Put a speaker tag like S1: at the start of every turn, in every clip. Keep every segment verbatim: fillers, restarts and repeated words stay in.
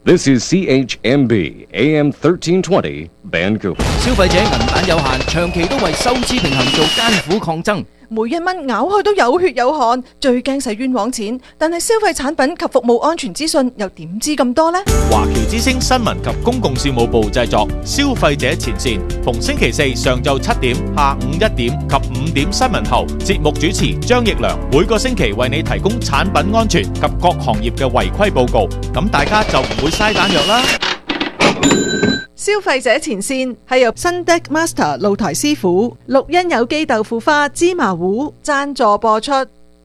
S1: This is C H M B A M thirteen twenty Vancouver。
S2: 消費者銀彈有限，長期都為收支平衡做艱苦抗爭。
S3: 每一蚊咬開都有血有汗，最驚使冤枉錢。但係消費產品及服務安全資訊又點知咁多呢？
S4: 華僑之聲新聞及公共事務部製作，消費者前線，逢星期四上晝七點、下午一點及五點新聞後，節目主持張奕良每個星期為你提供產品安全及各行業嘅違規報告，咁大家就唔會嘥彈藥啦。
S3: 消費者前線係由新 Deck Master 露台師傅、綠茵有機豆腐花、芝麻糊贊助播出。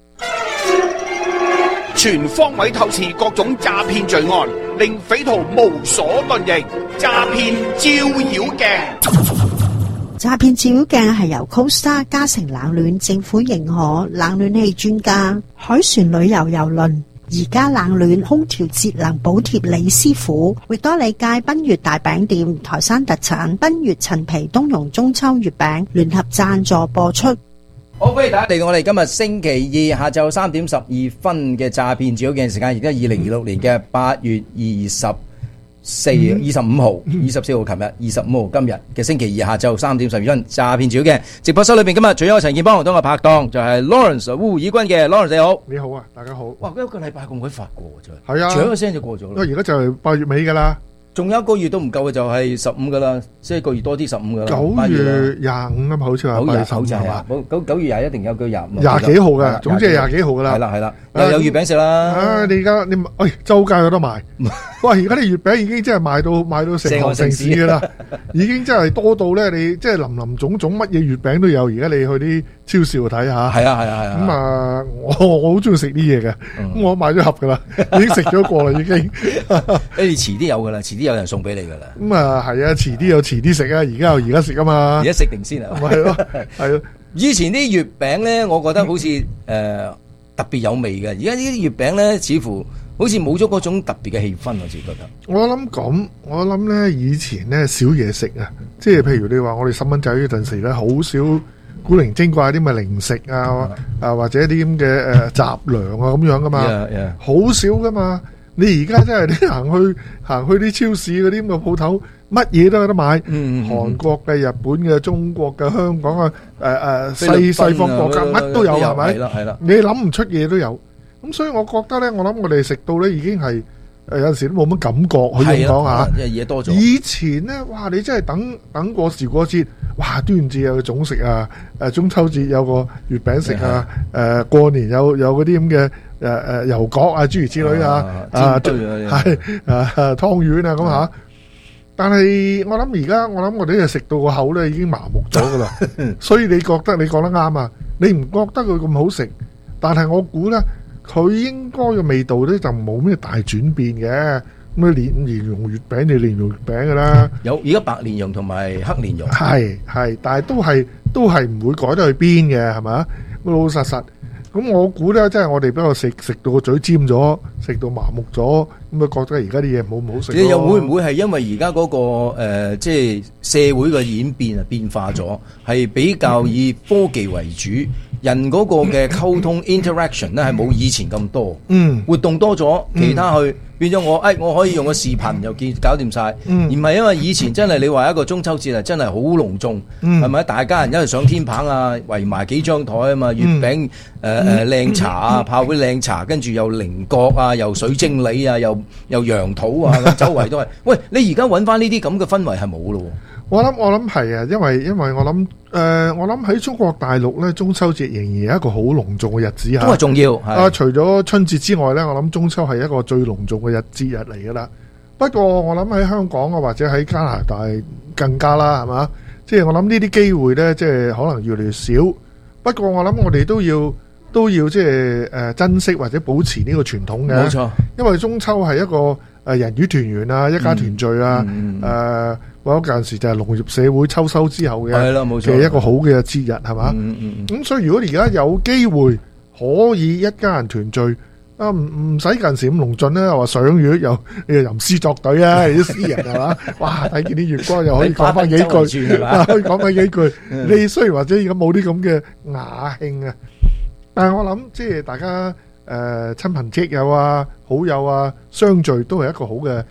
S5: 全方位透視各種詐騙罪案，令匪徒無所遁形。詐騙照妖鏡，
S6: 詐騙照妖鏡係由 Costa 嘉誠冷暖政府認可冷暖氣專家海船旅遊郵輪而家冷暖空調節能補貼李師傅，域多利街賓悅大餅店台山特產賓悅陳皮冬蓉中秋月餅聯合贊助播出。
S2: 好，歡迎大家嚟到我哋今日星期二下晝三點十二分嘅詐騙照妖鏡時間，而家二零二六年嘅八月二十四、二十五號、二十四號，琴日二十五號，今日嘅星期二下晝三點十二分，詐騙照妖鏡直播室裏邊，今日除咗我陳建邦同我拍檔，就係 Lawrence 烏以軍嘅 Lawrence，你好，
S7: 你好啊，大家好。
S2: 哇，一個禮拜咁鬼快過啫，
S7: 係啊，
S2: 轉一個聲就過咗啦。
S7: 因為而家就係八月尾噶啦，
S2: 仲有一個月都唔夠嘅，就係十五噶啦，即係一個月多啲十五噶啦。
S7: 九月廿五啊嘛，好似話八月十五係嘛？
S2: 九九月廿一定有個廿五。
S7: 廿幾號嘅，總之係廿幾號噶啦。
S2: 係啦係啦，又有月餅食啦。
S7: 啊，你而家你喂周街有得賣，哇！而家啲月餅已經真係賣到賣到成行成市噶啦，已經真係多到咧，你即係林林總總乜嘢月餅都有。而家你去啲超市度睇下，
S2: 係啊係啊係啊。
S7: 咁啊，我我好中意食啲嘢嘅，咁我買咗盒噶啦，已經食咗過啦已經。
S2: 你遲啲有噶啦，遲啲有人送俾你噶啦。
S7: 咁啊係啊，遲啲有遲啲食啊，而家有而家食啊嘛。
S2: 而家食定先啊？
S7: 係咯，係咯。
S2: 以前啲月餅咧，我覺得好似誒、呃、特別有味嘅。而家呢啲月餅咧，似乎好似冇咗嗰種特別嘅氣氛，我自己覺得。
S7: 我諗咁，我諗咧以前咧少嘢食啊，即係譬如你話我哋細蚊仔嗰陣時咧，好少古靈精怪啲咪零食啊，啊或者啲咁嘅誒雜糧啊咁樣噶嘛，好、yeah, yeah. 少噶嘛。你而家真係你行去行去啲超市嗰啲咁嘅鋪頭，乜嘢都有得買。嗯，韓國嘅、日本嘅、中國嘅、香港啊，誒誒西西方國家乜都有係咪？係啦係啦，你諗唔出嘢都有。咁所以我覺得咧，我諗我哋食到咧已經係誒有陣時都冇乜感覺，可以咁講嚇。
S2: 嘢多咗。以
S7: 前咧，哇！你真係等等過時過節，哇！端午節有個粽食啊，誒中秋節有個月餅食啊，誒過年有有嗰啲咁嘅。誒誒，油角啊，諸如此類啊，啊，係啊，湯圓啊，咁吓。但係我諗而家，我諗我哋就食到個口咧，已經麻木咗噶啦。所以你覺得你講得啱啊？你唔覺得佢咁好食？但係我估咧，佢應該嘅味道咧就冇咩大轉變嘅。咁你蓮蓮蓉月餅，你蓮蓉月餅噶啦。有而家白蓮蓉同埋黑蓮蓉。係係，但係都係都係唔會改得去邊嘅，係咪？老老實實。咁我估咧，即係我哋比較食食到個嘴尖咗，食到麻木咗，咁啊覺得而家啲嘢冇咁好食。你又會唔會係因為而家嗰個誒、呃，即係社會嘅演變啊變化咗，係比較以科技為主，人嗰個嘅溝通 interaction 咧係冇以前咁多，嗯，活動多咗，其他去。變咗我，誒我可以用個視頻又見搞掂晒，嗯、而唔係因為以前真係你話一個中秋節係真係好隆重，係咪、嗯？大家人一齊上天棚啊，圍埋幾張台啊嘛，月餅誒誒靚茶啊，炮灰靚茶，跟住又菱角啊，又水晶梨啊，又又楊桃啊，周圍都係。喂，你而家揾翻呢啲咁嘅氛圍係冇咯？我諗我諗係啊，因為因為我諗誒、呃，我諗喺中國大陸咧，中秋節仍然係一個好隆重嘅日子嚇，都係重要。啊，除咗春節之外咧，我諗中秋係一個最隆重嘅日節日嚟噶啦。不過我諗喺香港啊，或者喺加拿大更加啦，係嘛？即係我諗呢啲機會咧，即係可能越嚟越少。不過我諗我哋都要都要即係誒珍惜或者保持呢個傳統嘅。冇錯，因為中秋係一個誒人與團圓啊，一家團聚啊，誒、嗯。呃嗰陣時就係農業社會秋收之後嘅嘅一個好嘅節日係嘛？咁、嗯嗯嗯、所以如果而家有機會可以一家人團聚啊，唔唔使近時咁隆重咧，又話賞月又又吟詩作對啊，啲詩人係嘛？哇！睇見啲月光又可以講翻幾句，可以講翻幾句。你雖然或者而家冇啲咁嘅雅興啊，但係我諗即係大家誒親朋戚友啊、好友啊相聚都係一個好嘅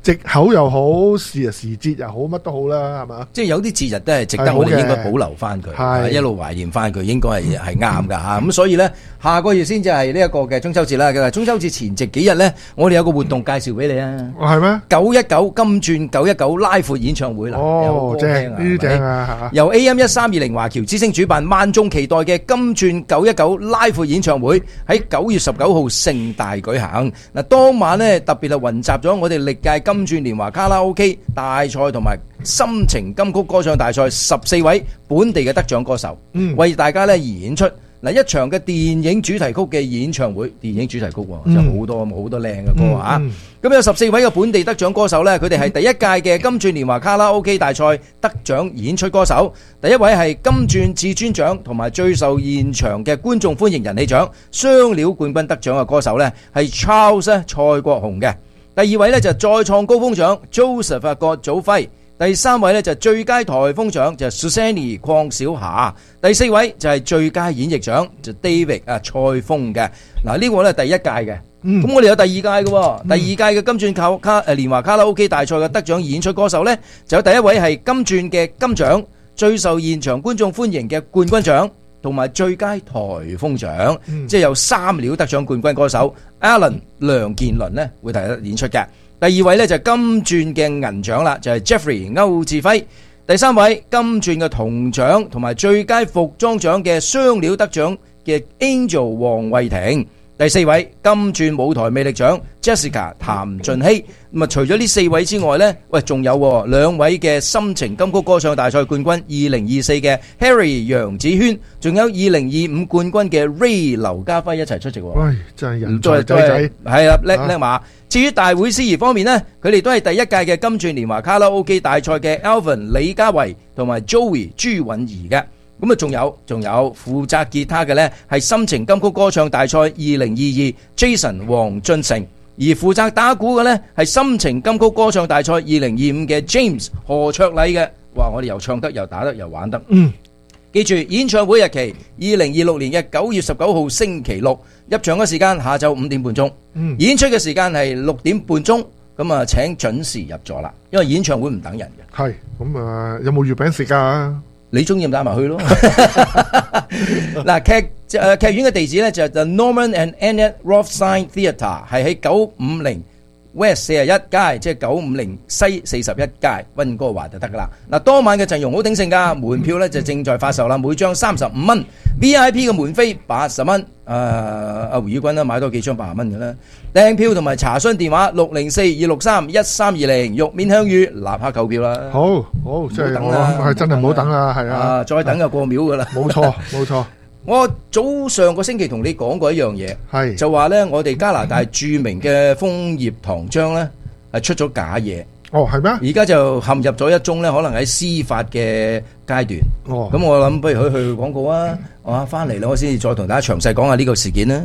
S7: 藉口又好，時時節又好，乜都好啦，係嘛？
S2: 即係有啲節日都係值得我哋應該保留翻佢，一路懷念翻佢，應該係係啱㗎嚇。咁所以咧，下個月先至係呢一個嘅中秋節啦。中秋節前夕幾日咧，我哋有個活動介紹俾你啊。
S7: 係咩？九
S2: 一九金鑽九一九拉闊演唱會啦。
S7: 哦，正呢啲正啊！
S2: 由 A M 一三二零華僑之聲主辦，萬眾期待嘅金鑽九一九拉闊演唱會喺九月十九號盛大舉行。嗱，當晚咧特別係雲集咗我哋歷屆金鑽年華卡拉 OK 大賽同埋心情金曲歌唱大賽十四位本地嘅得獎歌手，嗯、為大家咧演出嗱一場嘅電影主題曲嘅演唱會。電影主題曲喎，真係好多好多靚嘅歌啊！咁、嗯嗯、有十四位嘅本地得獎歌手呢，佢哋係第一屆嘅金鑽年華卡拉 OK 大賽得獎演出歌手。第一位係金鑽至尊獎同埋最受現場嘅觀眾歡迎人氣獎雙料冠軍得獎嘅歌手呢，係 Charles 蔡國雄嘅。第二位呢，就再創高峰獎 Joseph 郭祖輝。第三位呢，就最佳台風獎就 Susanny 鄺小霞。第四位就係最佳演繹獎就 David 啊蔡楓嘅。嗱呢個呢係第一屆嘅，咁、嗯、我哋有第二屆嘅，嗯、第二屆嘅金鑽卡卡誒年華卡拉 OK 大賽嘅得獎演出歌手呢，就有第一位係金鑽嘅金獎最受現場觀眾歡迎嘅冠軍獎同埋最佳台風獎，嗯、即係有三料得獎冠軍歌手 Alan 梁健倫呢會提得演出嘅。第二位呢，就係金鑽嘅銀獎啦，就係 Jeffrey 歐志輝。第三位金鑽嘅銅獎同埋最佳服裝獎嘅雙料得獎嘅 Angel 黃慧婷。第四位金鑽舞台魅力獎 Jessica 譚俊熙。咁啊，除咗呢四位之外呢，喂，仲有兩位嘅心情金曲歌唱大賽冠軍二零二四嘅 Harry 楊子軒，仲有二零二五冠軍嘅 Ray 劉家輝一齊出席。
S7: 喂，真係人才仔仔，
S2: 係啦，叻叻馬。至於大會司儀方面呢，佢哋都係第一屆嘅金鑽年華卡拉 OK 大賽嘅 Alvin 李家維同埋 Joey 朱允儀嘅。咁啊，仲有仲有負責吉他嘅呢係心情金曲歌唱大賽二零二二 Jason 黃俊成，而負責打鼓嘅呢係心情金曲歌唱大賽二零二五嘅 James 何卓禮嘅。哇！我哋又唱得又打得又玩得。嗯，記住演唱會日期二零二六年嘅九月十九號星期六，入場嘅時間下晝五點半鐘，嗯、演出嘅時間係六點半鐘。咁啊，請準時入座啦，因為演唱會唔等人嘅。
S7: 係咁啊，有冇月餅食㗎？
S2: 你中意帶埋去咯。嗱，劇誒劇院嘅地址咧就係 The Norman and Annette Rothstein Theatre， 係喺九五零 West 四十一街，即係九五零西四十一街溫哥華就得噶啦。嗱，當晚嘅陣容好鼎盛噶，門票咧就正在發售啦，每張三十五蚊 ，V I P 嘅門飛八十蚊。誒，阿胡宇君啦，買多幾張八十蚊嘅啦。訂票同埋查詢電話六零四二六三一三二零，玉面香芋，立刻購票啦。
S7: 好，好，即係我係真係唔好等啦，係啊，
S2: 再等就過秒噶啦。
S7: 冇錯，冇錯。
S2: 我早上個星期同你講過一樣嘢，係就話咧，我哋加拿大著名嘅楓葉糖漿咧係出咗假嘢。
S7: 哦，係咩？
S2: 而家就陷入咗一宗咧，可能喺司法嘅階段。哦，咁我諗不如去去廣告啊，啊，翻嚟啦，我先至再同大家詳細講下呢個事件啦。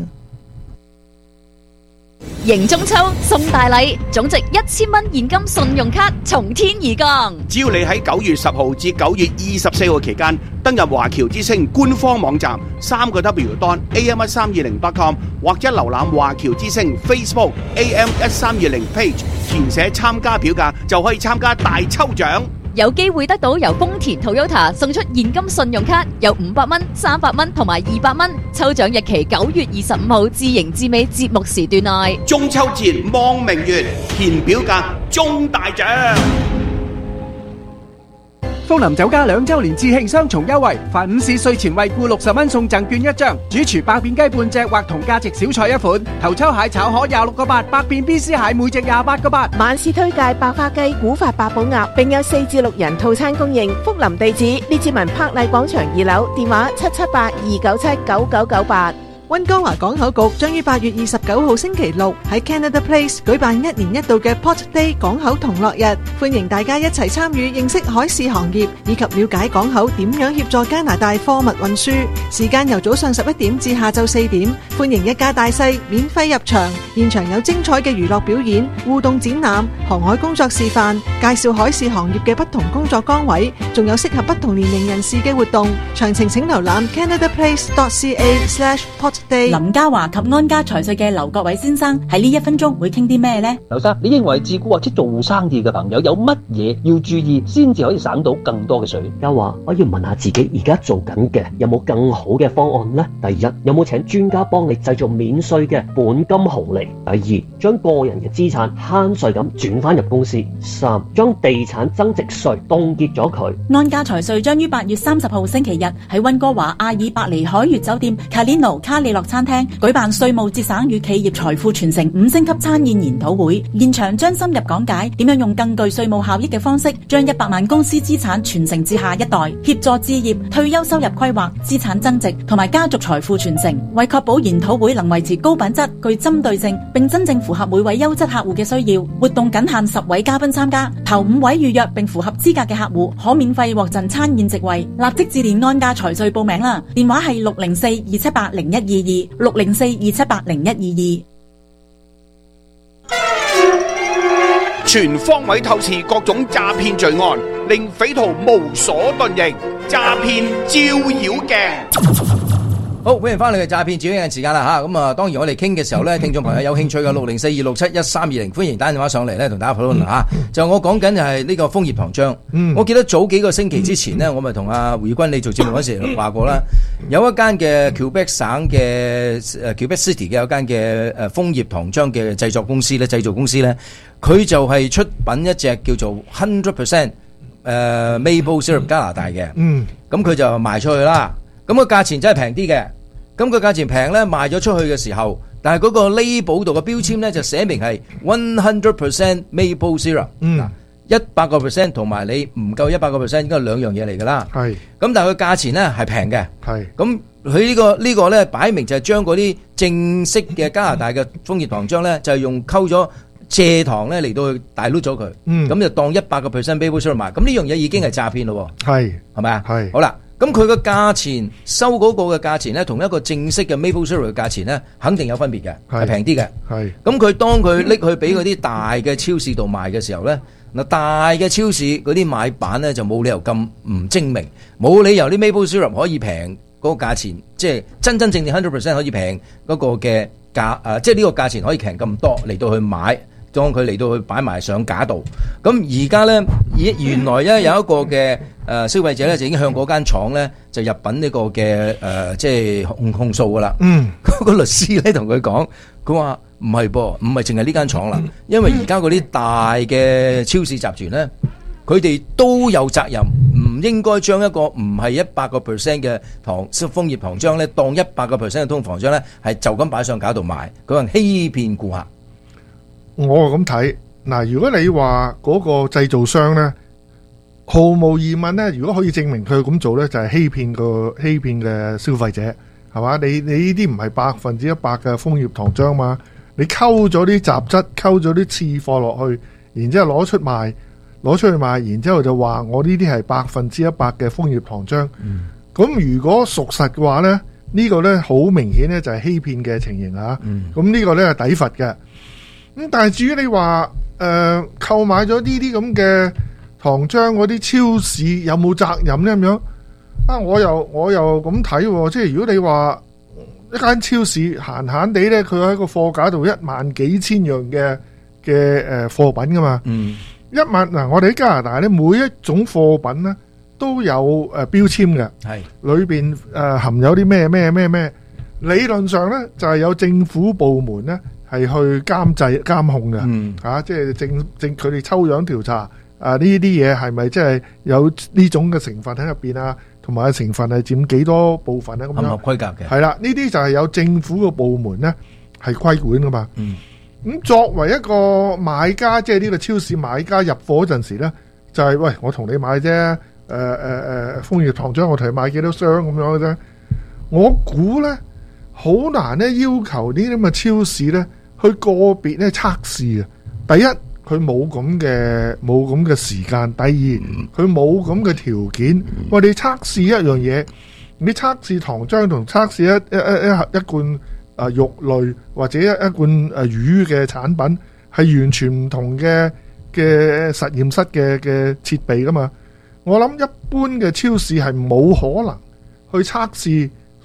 S8: 迎中秋送大禮，總值一千蚊現金信用卡從天而降。
S5: 只要你喺九月十號至九月二十四號期間登入華僑之聲官方網站三個 W dot A M 一三二零 dot com 或者瀏覽華僑之聲 Facebook A M 一三二零 page， 填寫參加表格就可以參加大抽獎。
S8: 有機會得到由豐田 Toyota 送出現金信用卡，有五百蚊、三百蚊同埋二百蚊。抽獎日期九月二十五號至迎至尾節目時段內。
S5: 中秋節望明月，填表格中大獎。
S9: 福林酒家兩週年致慶雙重優惠，凡午市稅前惠顧六十蚊送贈券一張，主廚百變雞半隻或同價值小菜一款，頭抽蟹炒河廿六個八，百變 B C 蟹每隻廿八個八。
S10: 晚市推介百花雞、古法八寶鴨，並有四至六人套餐供應。福林地址：列治文柏麗廣場二樓，電話七七八二九七九九九八。
S3: 溫哥華港口局將於八月二十九號星期六喺 Canada Place 舉辦一年一度嘅 Port Day 港口同樂日，歡迎大家一齊參與認識海事行業以及了解港口點樣協助加拿大貨物運輸。時間由早上十一點至下晝四點，歡迎一家大細免費入場，現場有精彩嘅娛樂表演、互動展覽、航海工作示範，介紹海事行業嘅不同工作崗位，仲有適合不同年齡人士嘅活動。詳情請瀏覽 canadaplace dot c a slash port Pot Day。
S11: 林嘉華及安家財稅嘅劉國偉先生喺呢一分鐘會傾啲咩呢？
S12: 劉生，你認為自雇或者做生意嘅朋友有乜嘢要注意，先至可以省到更多嘅稅？
S13: 嘉華，我要問下自己而家做緊嘅有冇更好嘅方案呢？第一，有冇請專家幫你製造免稅嘅本金紅利？第二，將個人嘅資產慳稅咁轉翻入公司。三，將地產增值稅凍結咗佢。
S11: 安家財稅將於八月三十號星期日喺溫哥華阿爾伯尼海悅酒店 Calino 卡里諾餐廳舉辦稅務節省與企業財富傳承五星級餐宴研討會，現場將深入講解點樣用更具稅務效益嘅方式，將一百萬公司資產傳承至下一代，協助置業、退休收入規劃、資產增值同埋家族財富傳承。為確保研討會能維持高品質、具針對性，並真正符合每位優質客戶嘅需要，活動僅限十位嘉賓參加，頭五位預約並符合資格嘅客戶可免費獲贈餐宴席位。立即致電安家財稅報名啦，電話係六零四二七八零一二二六零四二七八零一二二。
S5: 全方位透視各種詐騙罪案，令匪徒無所遁形。詐騙照妖鏡。
S2: 好，歡迎翻嚟嘅詐騙照妖鏡時間啦吓，咁啊，當然我哋傾嘅時候咧，聽眾朋友有興趣嘅六零四二六七一三二零，歡迎打電話上嚟咧，同大家討論吓。就我講緊就係呢個楓葉糖漿。嗯，我記得早幾個星期之前呢，我咪同阿胡君你做節目嗰時話過啦，有一間嘅 Quebec 省嘅誒 Quebec City 嘅有間嘅誒楓葉糖漿嘅製作公司咧，製造公司咧，佢就係出品一隻叫做 hundred percent 誒 Maple Syrup 加拿大嘅。嗯，咁佢就賣出去啦。咁個價錢真係平啲嘅。咁個價錢平咧，賣咗出去嘅時候，但係嗰個 label 度嘅標籤咧就寫明係 one hundred percent maple syrup，嗯，一百個 percent 同埋你唔夠一百個 percent 應該係兩樣嘢嚟㗎啦。係，咁但係佢價錢咧係平嘅。係，咁佢呢個呢個咧擺明就係將嗰啲正式嘅加拿大嘅楓葉糖漿咧，就係用溝咗蔗糖咧嚟到去大碌咗佢，嗯，咁就當一百個 percent maple syrup 賣，咁呢樣嘢已經係詐騙咯。係，係咪啊？係，好啦。咁佢個價錢收嗰個嘅價錢咧，同一個正式嘅 maple syrup 嘅價錢咧，肯定有分別嘅，係平啲嘅。係。咁佢當佢拎去俾嗰啲大嘅超市度賣嘅時候咧，嗱大嘅超市嗰啲買板咧就冇理由咁唔精明，冇理由啲 maple syrup 可以平嗰個價錢，即係真真正正 hundred percent 可以平嗰個嘅價，誒，即係呢個價錢可以平咁多嚟到去買。當佢嚟到去擺埋上架度，咁而家咧，原來咧有一個嘅誒消費者咧就已經向嗰間廠咧就入稟呢個嘅誒即係控控訴噶啦。嗯，嗰個律師咧同佢講，佢話唔係噃，唔係淨係呢間廠啦，因為而家嗰啲大嘅超市集團咧，佢哋都有責任，唔應該將一個唔係一百個 percent 嘅糖楓葉糖漿咧，當一百個 percent 嘅通糖漿咧，係就咁擺上架度賣，佢話欺騙顧客。
S7: 我咁睇嗱，如果你話嗰個製造商咧，毫無疑問咧，如果可以證明佢咁做咧，就係欺騙個欺騙嘅消費者，係嘛？你你呢啲唔係百分之一百嘅楓葉糖漿嘛？你溝咗啲雜質，溝咗啲次貨落去，然之後攞出賣，攞出去賣，然之後就話我呢啲係百分之一百嘅楓葉糖漿。咁、嗯、如果屬實嘅話咧，呢、呢個咧好明顯咧就係欺騙嘅情形啊！咁、嗯、呢個咧係抵罰嘅。咁但係至於你話誒購買咗呢啲咁嘅糖漿嗰啲超市有冇責任咧咁樣啊？我又我又咁睇，即係如果你話一間超市閒閒地咧，佢喺個貨架度一萬幾千樣嘅嘅誒貨品噶嘛，嗯，一萬嗱，我哋喺加拿大咧，每一種貨品咧都有誒標籤嘅，係裏邊誒含有啲咩咩咩咩，理論上咧就係有政府部門咧。係去監制監控嘅，嗯，啊，即係正正佢哋抽樣調查啊，呢啲嘢係咪即係有呢種嘅成分喺入邊啊？同埋成分係佔幾多部分咧？咁樣合規格嘅係啦，呢啲就係有政府嘅部門咧係規管噶嘛。嗯，咁作為一個買家，即係呢個超市買家入貨嗰陣時咧，就係、是、喂，我同你買啫，誒誒誒，楓葉糖漿我同你買幾多箱咁樣嘅啫。我估咧好難咧要求呢啲咁嘅超市咧。佢個別咧測試啊，第一佢冇咁嘅冇咁嘅時間，第二佢冇咁嘅條件。喂，你測試一樣嘢，你測試糖漿同測試一一一一一罐啊肉類或者一一罐誒魚嘅產品係完全唔同嘅嘅實驗室嘅嘅設備噶嘛？我諗一般嘅超市係冇可能去測試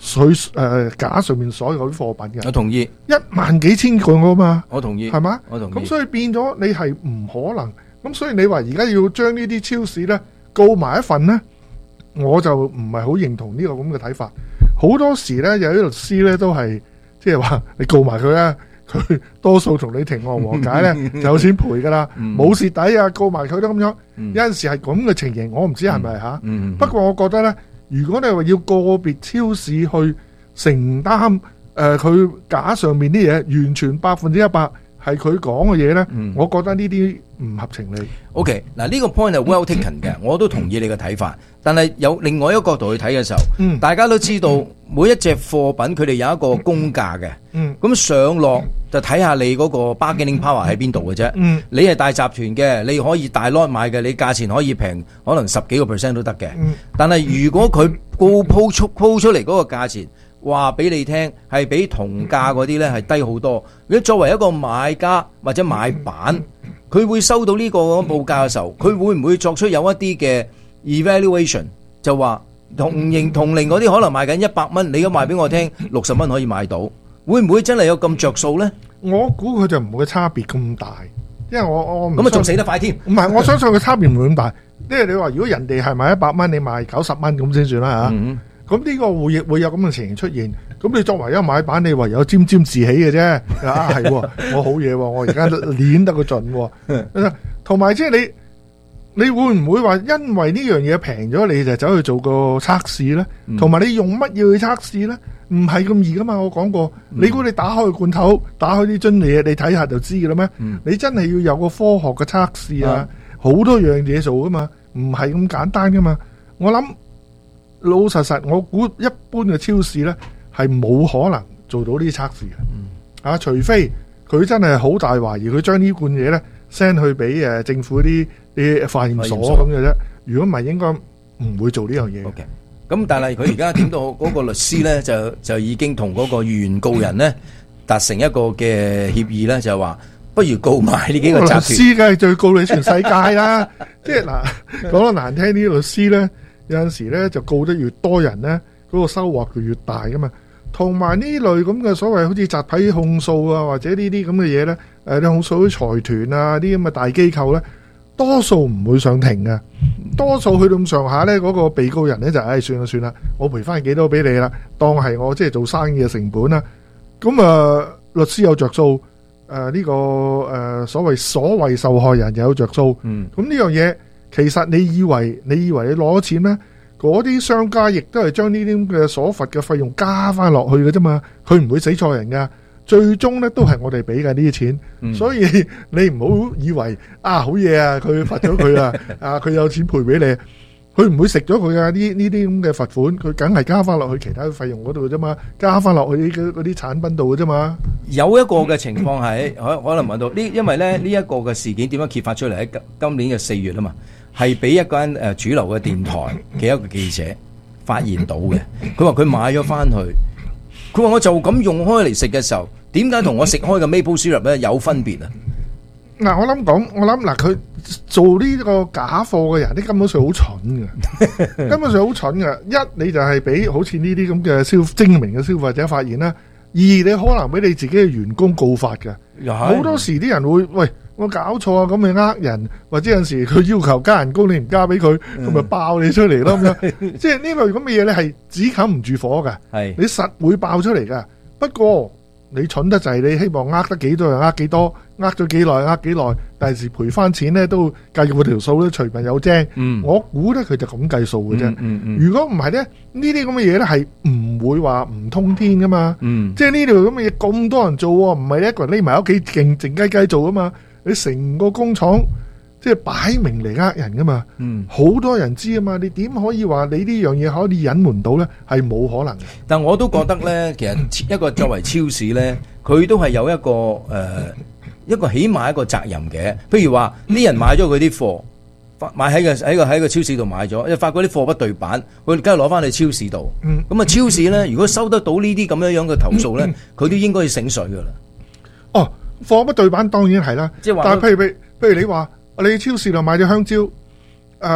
S7: 佢誒架上面所有啲貨品嘅。
S2: 我同意，
S7: 一萬幾千個啊嘛，
S2: 我同意，
S7: 係嘛？
S2: 我同意。
S7: 咁所以變咗你係唔可能，咁所以你話而家要將呢啲超市咧告埋一份咧，我就唔係好認同呢個咁嘅睇法。好多時咧有啲律師咧都係即係話你告埋佢啦，佢多數同你庭外和解咧就有錢賠噶啦，冇蝕底啊，告埋佢都咁樣。有陣時係咁嘅情形，我唔知係咪嚇。不過我覺得咧，如果你話要個別超市去承擔誒佢架上面啲嘢，完全百分之一百係佢講嘅嘢咧，我覺得呢啲唔合情理。
S2: OK， 嗱呢個 point 係 well taken 嘅，我都同意你嘅睇法。但係有另外一個角度去睇嘅時候，嗯、大家都知道、嗯、每一隻貨品佢哋有一個公價嘅，咁、嗯、上落就睇下你嗰個 bargaining power 喺邊度嘅啫。嗯、你係大集團嘅，你可以大 lot 買嘅，你價錢可以平，可能十幾個 percent 都得嘅。嗯、但係如果佢高鋪出鋪出嚟嗰個價錢，話俾你聽係比同價嗰啲咧係低好多。如果作為一個買家或者買板，佢會收到呢個報價嘅時候，佢會唔會作出有一啲嘅 evaluation 就話同型同齡嗰啲可能賣緊一百蚊，你而家賣俾我聽六十蚊可以買到，會唔會真係有咁着數咧？
S7: 我估佢就唔會差別咁大，因為我我
S2: 咁啊仲死得快添。唔
S7: 係，我相信佢差別唔會咁大。因為你話如果人哋係賣一百蚊，你賣九十蚊咁先算啦嚇。嗯咁呢個會會有咁嘅情形出現，咁你作為一個買板，你唯有沾沾自喜嘅啫。啊，係喎，我好嘢喎，我而家練得個盡喎。同埋即係你，你會唔會話因為呢樣嘢平咗，你就走去做個測試咧？同埋、嗯、你用乜嘢去測試咧？唔係咁易噶嘛。我講過，嗯、你估你打開個罐頭，打開啲樽嘢，你睇下就知噶啦咩？嗯、你真係要有個科學嘅測試啊，好、嗯、多樣嘢做噶嘛，唔係咁簡單噶嘛。我諗。老老實實，我估一般嘅超市咧係冇可能做到呢啲測試嘅，嗯、啊，除非佢真係好大懷疑，佢將呢罐嘢咧 send 去俾誒政府啲啲化驗所咁嘅啫。如果唔係，應該唔會做呢樣嘢。
S2: OK，咁但係佢而家點到嗰個律師咧，就就已經同嗰個原告人咧達成一個嘅協議咧，就係話不如告埋呢幾個集團。律
S7: 師梗係最告你全世界啦，即係嗱講得難聽啲，律師咧。有陣時咧就告得越多人咧，嗰、那個收穫就越大噶嘛。同埋呢類咁嘅所謂好似集體控訴啊，或者呢啲咁嘅嘢咧，誒你控訴啲財團啊，啲咁嘅大機構咧，多數唔會上庭嘅。多數去到咁上下咧，嗰、那個被告人咧就誒、哎、算啦算啦，我賠翻幾多俾你啦，當係我即係做生意嘅成本啦。咁啊、呃，律師有着數，誒、呃、呢、這個誒、呃、所謂所謂受害人又有着數。嗯，咁呢樣嘢。其實你以為你以為你攞咗錢咩？嗰啲商家亦都係將呢啲咁嘅所罰嘅費用加翻落去嘅啫嘛，佢唔會死錯人噶，最終咧都係我哋俾嘅呢啲錢，嗯、所以你唔好以為啊好嘢啊，佢罰咗佢啊，啊佢有錢賠俾你，佢唔會食咗佢啊呢呢啲咁嘅罰款，佢梗係加翻落去其他費用嗰度啫嘛，加翻落去嗰嗰啲產品度嘅啫嘛。
S2: 有一個嘅情況係可可能問到呢，因為咧呢一個嘅事件點樣揭發出嚟喺今今年嘅四月啊嘛。係俾一間誒主流嘅電台嘅一個記者發現到嘅，佢話佢買咗翻去，佢話我就咁用開嚟食嘅時候，點解同我食開嘅 maple syrup 咧有分別啊？
S7: 嗱，我諗講，我諗嗱，佢做呢個假貨嘅人，啲根本上好蠢嘅，根本上好蠢嘅。一你就係俾好似呢啲咁嘅消精明嘅消費者發現啦；二你可能俾你自己嘅員工告發嘅。好多時啲人會喂。我搞錯啊！咁咪呃人，或者有陣時佢要求加人工，你唔加俾佢，佢咪爆你出嚟咯咁樣。即係呢類咁嘅嘢咧，係只冚唔住火噶。係你實會爆出嚟噶。不過你蠢得滯，你希望呃得幾多就呃幾多，呃咗幾耐呃幾耐，第時賠翻錢咧都計嗰條數咧，隨便有精。嗯、我估咧佢就咁計數嘅啫。嗯嗯嗯、如果唔係咧，呢啲咁嘅嘢咧係唔會話唔通天噶嘛。嗯、即係呢條咁嘅嘢咁多人做，唔係一個人匿埋屋企靜靜雞雞做啊嘛。你成個工廠即係擺明嚟呃人噶嘛，好、嗯、多人知啊嘛，你點可以話你呢樣嘢可以隱瞞到咧？係冇可能嘅。但我都覺得咧，其實一個作為超市咧，佢都係有一個誒、呃、一個起碼一個責任嘅。譬如話啲人買咗佢啲貨，買喺個喺個喺個超市度買咗，又發覺啲貨不對版，佢梗係攞翻去超市度。咁啊、嗯，超市咧如果收得到呢啲咁樣樣嘅投訴咧，佢、嗯、都應該要醒水噶啦。哦。貨不對版當然係啦，但係譬如譬如你話你超市度買咗香蕉，誒、呃、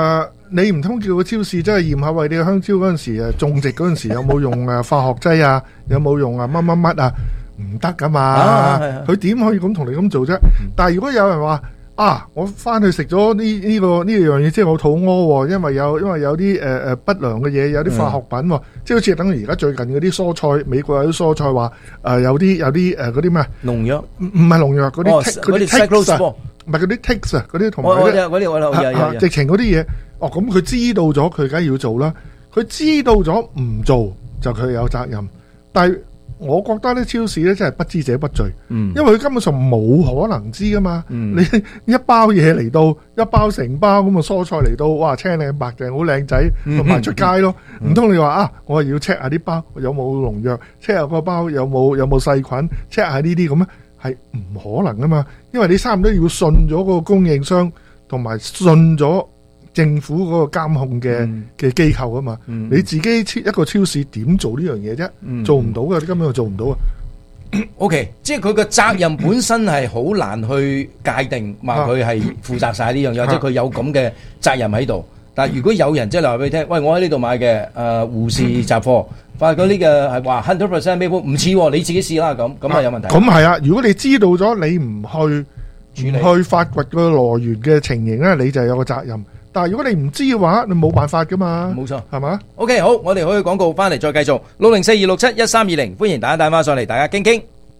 S7: 你唔通叫個超市真係驗下為你嘅香蕉嗰陣時誒種植嗰陣時有冇用誒化學劑啊？有冇用啊乜乜乜啊？唔得噶嘛！佢點可以咁同你咁做啫？但係如果有人話啊，我翻去食咗呢呢個呢樣嘢，即係我肚屙喎，因為有因為有啲誒誒不良嘅嘢，有啲化學品喎，即係好似等於而家最近嗰啲蔬菜，美國有啲蔬菜話誒有啲有啲誒嗰啲咩
S2: 農藥，
S7: 唔唔係農藥嗰啲嗰啲 ticks 啊，唔係嗰啲 ticks 啊，嗰啲同埋嗰啲嗰啲直情嗰啲嘢。哦，咁佢知道咗，佢梗係要做啦。佢知道咗唔做就佢有責任，但係。我覺得咧超市咧真係不知者不罪，嗯、因為佢根本上冇可能知噶嘛。嗯、你一包嘢嚟到，一包成包咁嘅蔬菜嚟到，哇青靚白淨好靚仔，咪賣出街咯。唔通、嗯、你話啊，我係要 check 下啲包有冇農藥 ，check 下個包有冇有冇細菌 ，check 下呢啲咁咧，係唔可能噶嘛。因為你差唔多要信咗個供應商，同埋信咗政府嗰個監控嘅嘅機構啊嘛，嗯、你自己一個超市點做呢樣嘢啫？嗯、做唔到嘅，你根本就做唔到啊。
S2: O、okay, K， 即係佢個責任本身係好難去界定，話佢係負責晒呢樣嘢，啊、即係佢有咁嘅責任喺度。但係如果有人即係話俾你聽，喂，我喺呢度買嘅誒護士雜貨，發覺呢個係話 hundred percent 咩唔似，你自己試啦咁，咁啊有問題。咁係啊，如果你知道咗你唔去唔去發掘個來源嘅情形咧，你就有個責任。但係如果你唔知嘅話，你冇辦法噶嘛。冇錯，係嘛 ？OK， 好，我哋可以廣告翻嚟再繼續。六零四二六七一三二零，歡迎大家打翻上嚟，大家傾傾。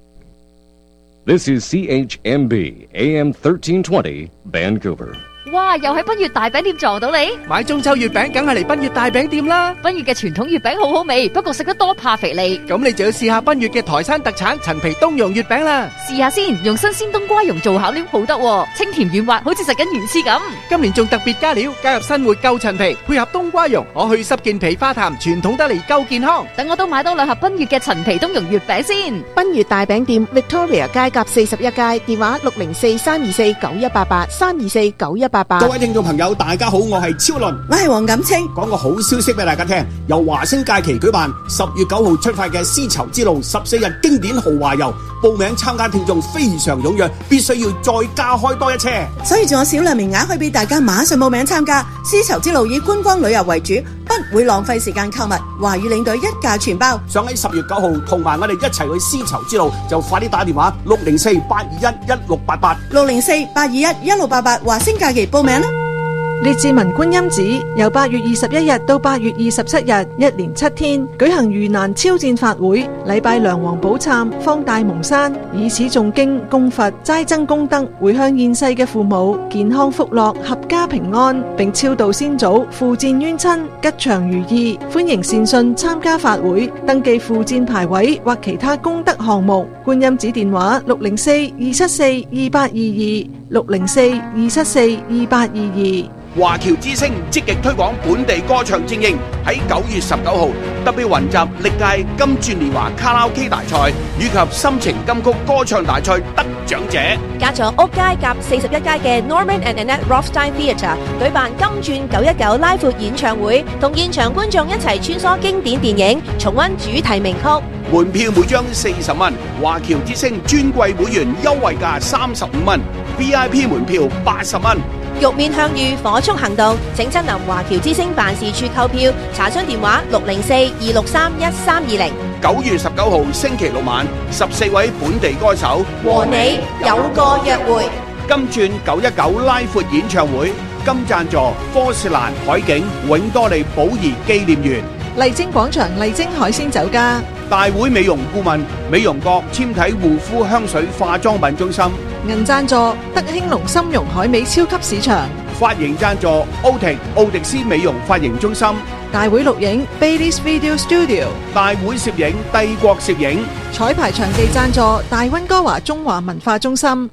S1: This is C H M B A M thirteen twenty Vancouver。
S8: 哇！又喺賓悅大餅店撞到你，
S9: 買中秋月餅梗係嚟賓悅大餅店啦。
S8: 賓悅嘅傳統月餅好好味，不過食得多怕肥膩。
S9: 咁你就要試下賓悅嘅台山特產陳皮冬蓉月餅啦。
S8: 試下先，用新鮮冬瓜蓉做餡料好得，清甜軟滑，好似食緊魚翅咁。
S9: 今年仲特別加料，加入新活夠陳皮，配合冬瓜蓉，我去濕健脾化痰，傳統得嚟夠健康。
S8: 等我都買多兩盒賓悅嘅陳皮冬蓉月餅先。
S10: 賓悅大餅店 Victoria 街甲四十一街，電話六零四三二四九一八八三二四九一八八。
S5: 各位聽眾朋友，大家好，我係超倫，
S6: 我係黃錦清。
S5: 講個好消息俾大家聽，由華星假期舉辦十月九號出發嘅絲綢之路十四日經典豪華遊，報名參加聽眾非常踴躍，必須要再加開多一車，
S6: 所以仲有少量名額可以俾大家馬上報名參加。絲綢之路以觀光旅遊為主，不會浪費時間購物，華語領隊一價全包。
S5: 想喺十月九號同埋我哋一齊去絲綢之路，就快啲打電話六零四八二一一六八八
S6: 六零四八二一一六八八華星假期報名啦。
S3: 列治文觀音寺由八月二十一日到八月二十七日，一連七天舉行盂蘭超戰法會，禮拜梁皇寶懺，方大蒙山，以此誦經供佛，齋增功德，回向現世嘅父母健康福樂，合家平安，並超度先祖，赴戰冤親，吉祥如意。歡迎善信參加法會，登記赴戰牌位或其他功德項目。觀音寺電話六零四二七四二八二二六零四二七四二八二二。
S5: 華僑之聲積極推廣本地歌唱精英，喺九月十九號特別雲集歷屆金鑽年華卡拉 OK 大賽以及心情金曲歌唱大賽得獎者。
S10: 隔咗屋街甲四十一街嘅 Norman and Annette Rothstein Theatre 舉辦金鑽九一九拉闊演唱會，同現場觀眾一齊穿梭經典電影，重溫主題名曲。
S5: 門票每張四十蚊，華僑之聲尊貴會員優惠價三十五蚊 ，V I P 門票八十蚊。
S10: 玉面向隅火速行動，請親臨華僑之聲辦事處購票，查詢電話六零四二六三一三二零。
S5: 九月十九號星期六晚，十四位本地歌手
S10: 和你有個約會。
S5: 金鑽九一九拉闊演唱會，金贊助科士蘭海景永多利寶儀紀念園。
S3: 麗晶廣場麗晶海鮮酒家。
S5: 大會美容顧問美容閣纖體護膚香水化妝品中心。
S3: 銀贊助德興隆參茸海味超級市場。
S5: 髮型贊助奧迪奧迪斯美容髮型中心。
S3: 大會錄影 Baileys Video Studio。
S5: 大會攝影帝國攝影。
S3: 彩排場地贊助大溫哥華中華文化中心。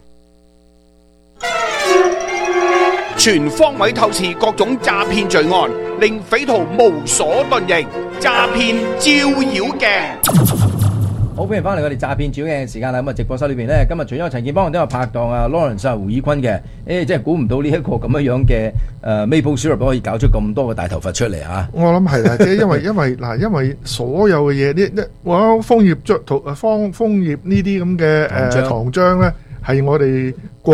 S5: 全方位透視各種詐騙罪案，令匪徒無所遁形。詐騙照妖鏡。
S2: 好，歡迎翻嚟我哋詐騙照妖鏡嘅時間啦。咁啊，直播室裏邊咧，今日除咗陳建邦，都有拍檔啊 Lawrence 啊胡以坤嘅。誒，真係估唔到呢一個咁樣樣嘅誒 Maple Syrup 可以搞出咁多個大頭佛出嚟嚇。
S7: 我諗係啦，即係因為因為嗱，因為所有嘅嘢呢，我楓葉漿、桃、楓楓葉呢啲咁嘅誒糖漿咧，係我哋國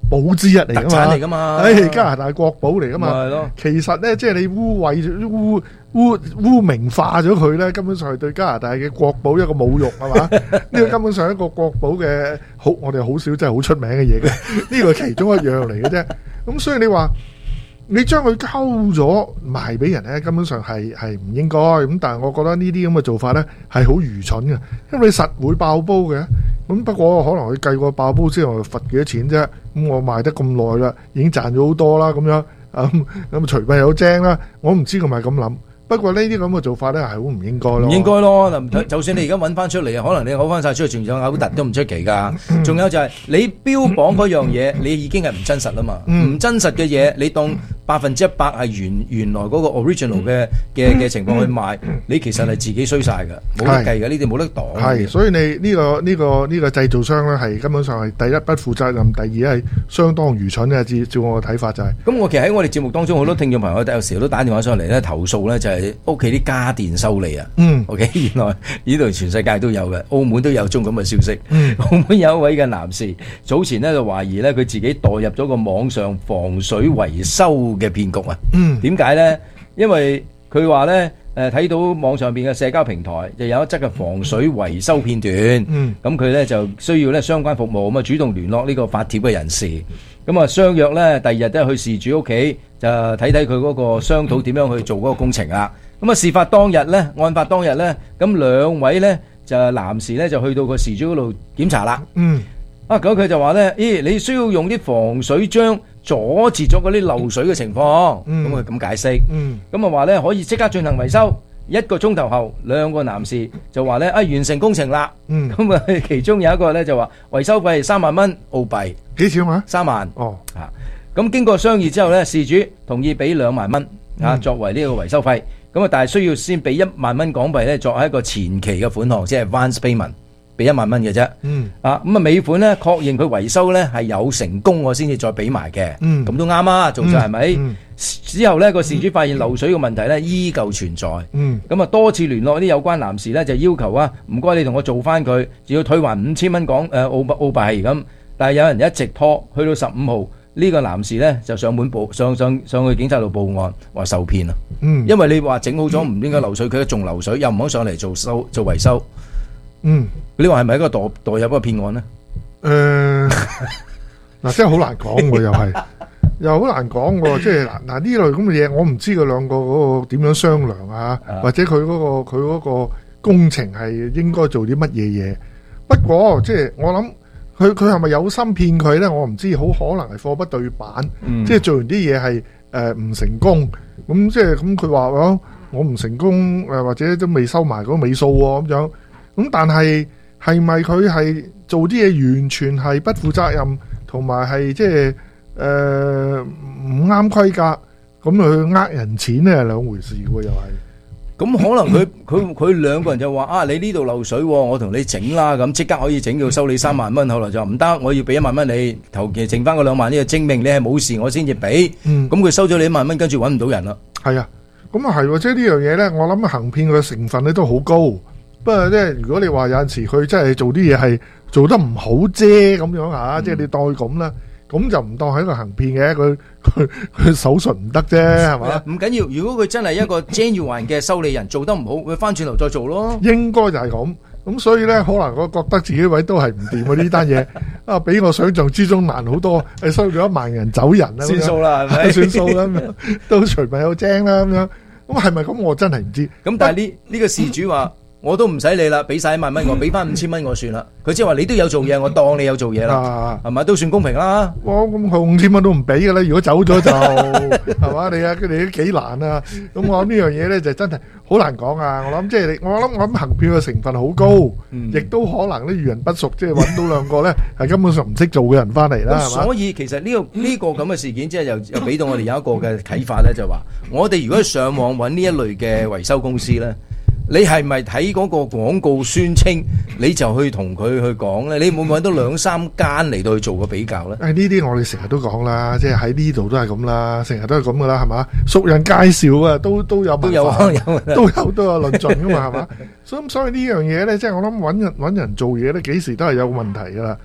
S7: 寶之一嚟噶嘛，
S2: 特產嚟㗎嘛
S7: 誒加拿大國寶嚟噶嘛，
S2: 咪係咯
S7: 其實咧即係你污穢污污污名化咗佢咧，根本上係對加拿大嘅國寶一個侮辱係嘛？呢個根本上係一個國寶嘅好，我哋好少真係好出名嘅嘢嘅，呢個係其中一樣嚟嘅啫。咁所以你話你將佢溝咗賣俾人咧，根本上係係唔應該。咁但係我覺得呢啲咁嘅做法咧係好愚蠢嘅，因為你實會爆煲嘅。咁不過可能佢計過爆煲之後罰幾多錢啫。咁我賣得咁耐啦，已經賺咗好多啦，咁樣咁咁除弊有精啦。我唔知佢咪咁諗。不過呢啲咁嘅做法咧係好唔應該咯。
S2: 唔應該咯，就算你而家揾翻出嚟，可能你嘔翻晒出去，仲有嘔突都唔出奇㗎。仲有就係你標榜嗰樣嘢，你已經係唔真實啦嘛。唔真實嘅嘢，你當百分之一百係原原來嗰個 original 嘅嘅嘅情況去賣，你其實係自己衰晒㗎，冇得計㗎，呢啲冇得擋。
S7: 係，所以你呢個呢個呢個製造商咧係根本上係第一不負責任，第二係相當愚蠢嘅。照照我嘅睇法就係。
S2: 咁我其實喺我哋節目當中，好多聽眾朋友有時都打電話上嚟咧投訴咧，就係屋企啲家電修理啊。
S7: 嗯。
S2: OK，原來呢度全世界都有嘅，澳門都有宗咁嘅消息。
S7: 嗯。
S2: 澳門有一位嘅男士，早前咧就懷疑咧佢自己墮入咗個網上防水維修嘅騙局啊。
S7: 嗯。
S2: 點解咧？因為佢話咧，誒睇到網上邊嘅社交平台就有一則嘅防水維修片段。
S7: 嗯。
S2: 咁佢咧就需要咧相關服務，咁啊主動聯絡呢個發帖嘅人士。咁啊相約咧，第二日都去事主屋企就睇睇佢嗰個商討點樣去做嗰個工程啦。咁啊事發當日咧，案發當日咧，咁兩位咧就男士咧就去到個事主嗰度檢查啦。
S7: 嗯。
S2: 啊咁佢就話咧，咦你需要用啲防水漿阻截咗嗰啲漏水嘅情況。咁佢咁解釋。
S7: 嗯。
S2: 咁啊話咧可以即刻進行維修。一個鐘頭後，兩個男士就話咧啊完成工程啦。
S7: 嗯。
S2: 咁啊其中有一個咧就話維修費三萬蚊澳幣。
S7: 幾錢啊？
S2: 三萬。
S7: 哦。
S2: 啊，咁經過商議之後咧，事主同意俾兩萬蚊啊作為呢個維修費。咁啊，但係需要先俾一萬蚊港幣咧，作為一個前期嘅款項，即係 advance payment，俾一萬蚊嘅啫。
S7: 嗯。
S2: 啊，咁啊尾款咧確認佢維修咧係有成功，我先至再俾埋嘅。
S7: 嗯。
S2: 咁都啱啊，做晒係咪？
S7: 嗯。
S2: 之後咧個事主發現漏水嘅問題咧依舊存在。
S7: 嗯。
S2: 咁啊多次聯絡啲有關男士咧，就要求啊，唔該你同我做翻佢，只要退還五千蚊港誒澳澳幣咁。但係有人一直拖，去到十五號。呢個男士咧就上門報上上上去警察度報案，話受騙啊！
S7: 嗯，
S2: 因為你話整好咗唔應該漏水，佢仲漏水，又唔肯上嚟做修做維修。
S7: 嗯，
S2: 你話係咪一個墮墮入一個騙案咧？
S7: 誒，嗱，真係好難講喎，又係又好難講喎，即係嗱嗱呢類咁嘅嘢，我唔知佢兩個嗰個點樣商量啊，或者佢嗰個佢嗰個工程係應該做啲乜嘢嘢。不過即係我諗。佢佢係咪有心騙佢咧？我唔知，好可能係貨不對版，嗯、即係做完啲嘢係誒唔成功，咁即係咁佢話哦，我唔成功誒、呃，或者都未收埋嗰個尾數喎咁樣。咁但係係咪佢係做啲嘢完全係不負責任，同埋係即係誒唔啱規格，咁佢呃人錢咧係兩回事喎，又係。
S2: 咁可能佢佢佢兩個人就話啊，你呢度漏水，我同你整啦，咁即刻可以整，要收你三萬蚊。後來就唔得，我要俾一萬蚊你，頭期剩翻嗰兩萬呢，就證明你係冇事，我先至俾。咁佢收咗你一萬蚊，跟住揾唔到人啦。
S7: 係啊，咁啊係，即係呢樣嘢咧，我諗行騙嘅成分咧都好高。不過即係如果你話有陣時佢真係做啲嘢係做得唔好啫咁樣嚇，即係你當佢咁啦。咁就唔當係一個行騙嘅，佢佢佢手術唔得啫，係嘛？
S2: 唔緊要，如果佢真係一個 genuine 嘅修理人，做得唔好，佢翻轉頭再做咯。
S7: 應該就係咁，咁所以咧，可能我覺得自己位都係唔掂啊！呢單嘢啊，比我想象之中難好多，係收咗一萬人走人啦，
S2: 算數啦，係咪？
S7: 算數啦，咁樣都隨便有精啦，咁樣咁係咪咁？我真係唔知。
S2: 咁但係呢呢個事主話。我都唔使理啦，俾晒一萬蚊我，俾翻五千蚊我算啦。佢即係話你都有做嘢，我當你有做嘢啦，係咪都算公平啦？
S7: 我咁佢五千蚊都唔俾嘅啦，如果走咗就係嘛？你啊，佢哋都幾難啊！咁我諗呢樣嘢咧就真係好難講啊！我諗即係你，我諗我諗行騙嘅成分好高，亦都可能咧遇人不淑，即係揾到兩個咧係根本上唔識做嘅人翻嚟啦，係嘛？
S2: 所以其實呢個呢個咁嘅事件，即係又又俾到我哋有一個嘅啟發咧，就話我哋如果上網揾呢一類嘅維修公司咧。你係咪睇嗰個廣告宣稱，你就去同佢去講咧？你會唔會揾到兩三間嚟到去做個比較咧？
S7: 誒呢啲我哋成日都講啦，即係喺呢度都係咁啦，成日都係咁噶啦，係嘛？熟人介紹啊，都都有
S2: 都有有
S7: 都有都有論盡噶嘛，係嘛？所以所以呢樣嘢咧，即係我諗揾人揾人做嘢咧，幾時都係有問題噶啦。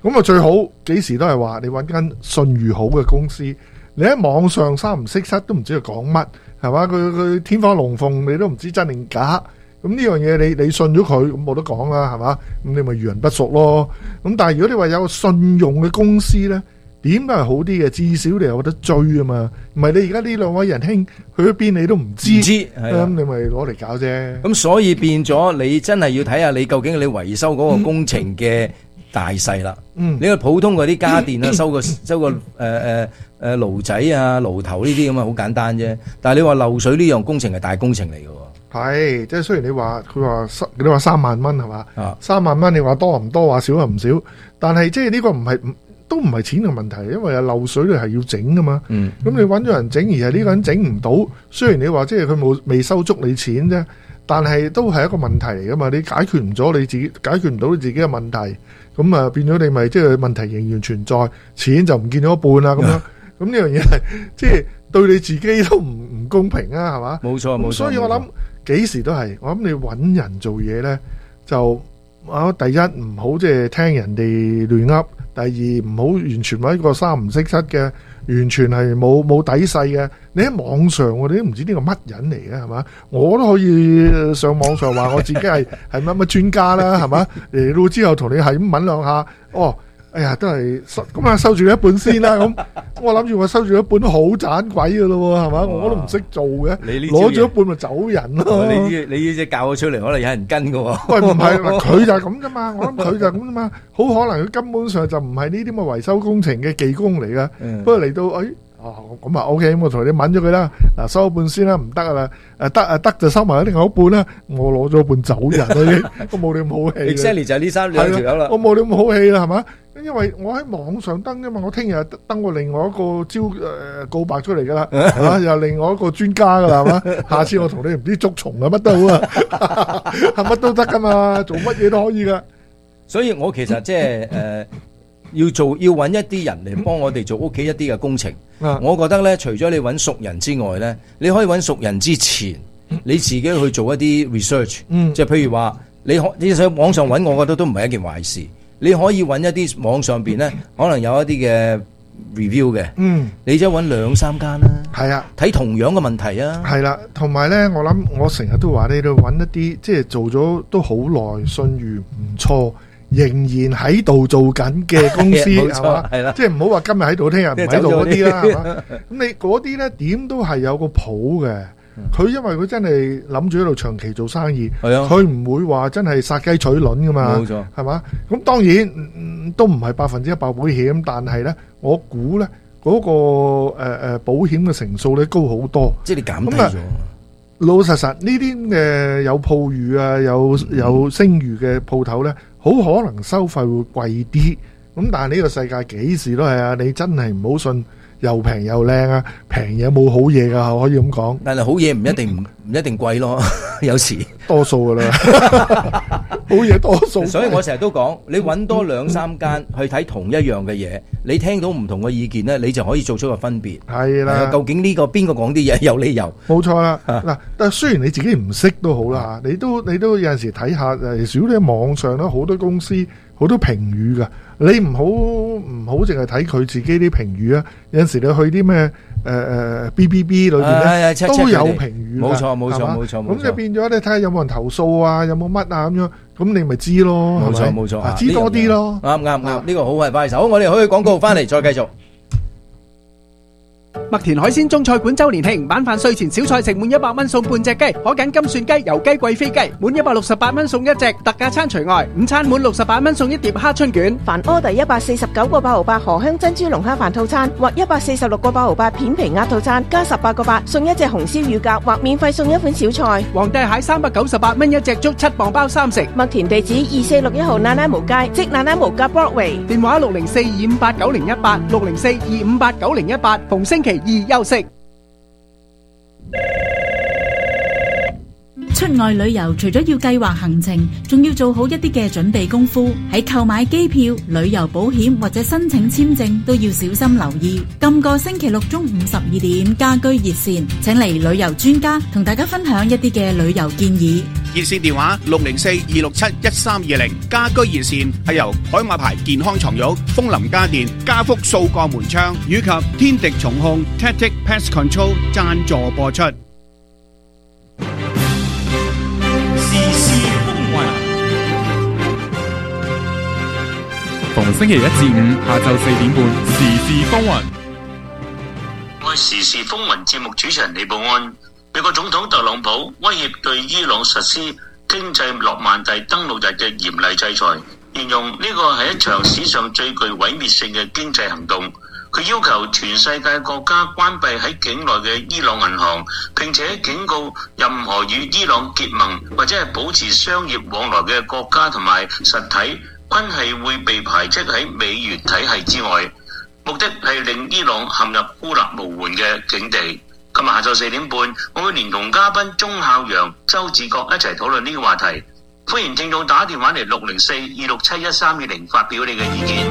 S7: 咁啊最好幾時都係話你揾間信譽好嘅公司，你喺網上三唔識七都唔知佢講乜，係嘛？佢佢天花龍鳳你都唔知真定假。咁呢樣嘢你你信咗佢，咁冇得講啦，係嘛？咁你咪遇人不淑咯。咁但係如果你話有個信用嘅公司咧，點都係好啲嘅，至少你有得追啊嘛。唔係你而家呢兩位仁兄去咗邊你都唔知，咁你咪攞嚟搞啫。
S2: 咁所以變咗你真係要睇下你究竟你維修嗰個工程嘅大細啦。
S7: 嗯，
S2: 你個普通嗰啲家電啊，收個收個誒誒誒爐仔啊、爐頭呢啲咁啊，好簡單啫。但係你話漏水呢樣工程係大工程嚟嘅。
S7: 係，即係雖然你話佢話三，你話三萬蚊係嘛？啊，三萬蚊你話多唔多，話少又唔少，但係即係呢個唔係都唔係錢嘅問題，因為漏水你係要整噶嘛。嗯，咁你揾咗人整，而係呢個人整唔到，雖然你話即係佢冇未收足你錢啫，但係都係一個問題嚟噶嘛。你解決唔咗你自己，解決唔到你自己嘅問題，咁啊變咗你咪即係問題仍然存在，錢就唔見咗一半啦咁樣。咁呢樣嘢係即係對你自己都唔唔公平啊，係嘛？冇錯冇錯。所以我諗。幾時都係，我諗你揾人做嘢呢，就啊第一唔好即係聽人哋亂噏，第二唔好完全揾一個三唔識七嘅，完全係冇冇底細嘅。你喺網上我哋都唔知呢個乜人嚟嘅係嘛？我都可以上網上話我自己係係乜乜專家啦，係嘛？嚟到之後同你係咁問兩下，哦。哎呀，都係收咁啊，收住一半先啦。咁我諗住我收住一半都好盞鬼噶咯，係嘛？我都唔識做嘅，攞咗一半咪走人咯。
S2: 你呢你呢隻教咗出嚟，可能有人跟噶喎。
S7: 喂，唔係，佢就係咁啫嘛。我諗佢就係咁啫嘛。好可能佢根本上就唔係呢啲咁嘅維修工程嘅技工嚟噶。不過嚟到，誒，啊，咁啊 OK，咁我同你問咗佢啦。嗱，收一半先啦，唔得啦，誒得啊得就收埋另外一半啦。我攞咗一半走人啦，已經，我冇你咁好氣。
S2: Exactly 就係呢三兩條友啦。
S7: 我冇你咁好氣啦，係嘛？因為我喺網上登啫嘛，我聽日登過另外一個招誒、呃、告白出嚟噶啦，係嘛？又另外一個專家噶啦，係嘛？下次我同你唔知捉蟲啊，乜都好啊，係乜都得噶嘛，做乜嘢都可以噶。
S2: 所以我其實即係誒要做要揾一啲人嚟幫我哋做屋企一啲嘅工程。我覺得咧，除咗你揾熟人之外咧，你可以揾熟人之前，你自己去做一啲 research，嗯，即係譬如話你可你喺網上揾，我覺得都唔係一件壞事。你可以揾一啲網上邊咧，可能有一啲嘅 review 嘅，嗯，你即係揾兩三間啦，
S7: 係啊，
S2: 睇同樣嘅問題啊，
S7: 係啦，同埋咧，我諗我成日都話你哋揾一啲即係做咗都好耐，信譽唔錯，仍然喺度做緊嘅公司，係嘛？係啦，即係唔好話今日喺度，聽日唔喺度嗰啲啦，係嘛？咁你嗰啲咧點都係有個譜嘅。佢因為佢真係諗住喺度長期做生意，佢唔會話真係殺雞取卵噶嘛，冇錯，係嘛？咁當然、嗯、都唔係百分之一百保險，但係咧，我估咧嗰個誒誒、呃、保險嘅成數咧高好多，即係你減低咗。老實實呢啲嘅有鋪譽啊，有有聲譽嘅鋪頭咧，好可能收費會貴啲。咁但係呢個世界幾時都係啊，你真係唔好信。又平又靚啊！平嘢冇好嘢噶，可以咁講。但係好嘢唔一定唔唔一定貴咯，有時多數噶啦，好嘢多數。所以我成日都講，你揾多兩三間去睇同一樣嘅嘢，你聽到唔同嘅意見咧，你就可以做出個分別。係啦，究竟呢個邊個講啲嘢有理由？冇錯啦。嗱，但係雖然你自己唔識都好啦，你都你都有陣時睇下誒，少啲喺網上啦，好多公司好多評語噶。你唔好唔好淨係睇佢自己啲評語啊！有陣時你去啲咩誒誒 B B B 裏邊咧都有評語，冇錯冇錯冇錯。咁就變咗你睇下有冇人投訴啊，有冇乜啊咁樣，咁你咪知咯。冇錯冇錯，知多啲咯。啱啱啱，呢個好係快手。我哋可以廣告翻嚟再繼續。
S9: 麥田海鮮中菜館周年慶，晚飯睡前小菜食滿一百蚊送半隻雞，可揀金蒜雞、油雞、貴妃雞，滿一百六十八蚊送一隻，特價餐除外。午餐滿六十八蚊送一碟蝦春卷。
S10: 凡 order 一百四十九個八毫八荷香珍珠龍蝦飯套餐，或一百四十六個八毫八片皮鴨套餐，加十八個八送一隻紅燒乳鴿，或免費送一款小菜。
S9: 皇帝蟹三百九十八蚊一隻，粥七磅包三食。
S10: 麥田地址二四六一號那拉無街，即那拉無街 Broadway。
S9: 電話六零四二五八九零一八，六零四二五八九零一八，逢星期二休息。
S11: 出外旅遊除咗要計劃行程，仲要做好一啲嘅準備功夫。喺購買機票、旅遊保險或者申請簽證都要小心留意。今個星期六中午十二點，家居熱線請嚟旅遊專家同大家分享一啲嘅旅遊建議。
S5: 熱線電話六零四二六七一三二零。家居熱線係由海馬牌健康床褥、風林家電、家福數個門窗以及天敵蟲控 Tactic Pest Control 贊助播出。
S14: 時事風雲，逢星期一至五下晝四點半，時事風雲。
S15: 我係時事風雲節目主持人李寶安。美國總統特朗普威脅對伊朗實施經濟諾曼第登陸日嘅嚴厲制裁，形容呢個係一場史上最具毀滅性嘅經濟行動。佢要求全世界國家關閉喺境內嘅伊朗銀行，並且警告任何與伊朗結盟或者係保持商業往來嘅國家同埋實體，均係會被排斥喺美元體系之外。目的係令伊朗陷入孤立無援嘅境地。今日下晝四點半，我會連同嘉賓鐘孝陽、周志國一齊討論呢個話題。歡迎聽眾打電話嚟六零四二六七一三二零發表你嘅意見。